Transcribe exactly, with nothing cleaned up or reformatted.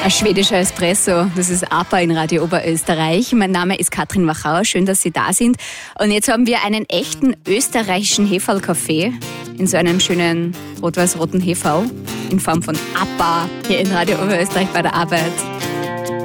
Ein schwedischer Espresso, das ist A P A in Radio Oberösterreich. Mein Name ist Katrin Wachauer, schön, dass Sie da sind. Und jetzt haben wir einen echten österreichischen Heferl-Kaffee in so einem schönen rot-weiß-roten Heferl in Form von A P A hier in Radio Oberösterreich bei der Arbeit.